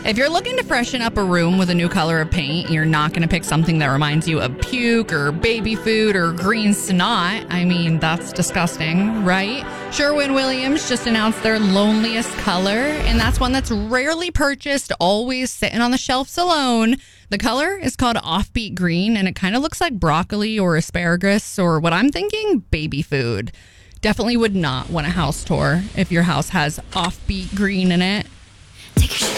If you're looking to freshen up a room with a new color of paint, you're not going to pick something that reminds you of puke or baby food or green snot. I mean, that's disgusting, right? Sherwin-Williams just announced their loneliest color, and that's one that's rarely purchased, always sitting on the shelves alone. The color is called Offbeat Green, and it kind of looks like broccoli or asparagus or what I'm thinking, baby food. Definitely would not want a house tour if your house has Offbeat Green in it.